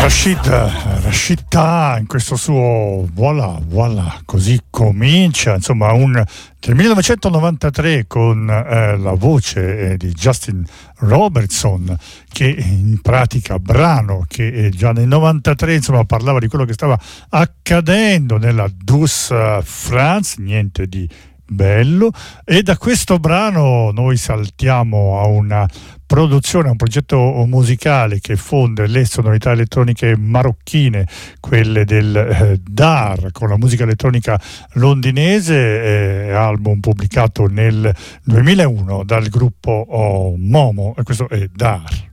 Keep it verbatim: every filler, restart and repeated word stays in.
Rashid, Rashid Khan, in questo suo voilà, voilà, così comincia, insomma, un del millenovecentonovantatré con eh, la voce eh, di Justin Robertson, che in pratica brano che eh, già nel novantatré insomma parlava di quello che stava accadendo nella Douce France, niente di bello, e da questo brano noi saltiamo a una produzione, a un progetto musicale che fonde le sonorità elettroniche marocchine, quelle del eh, Dar, con la musica elettronica londinese, eh, album pubblicato nel duemilauno dal gruppo oh, Momo, e questo è Dar.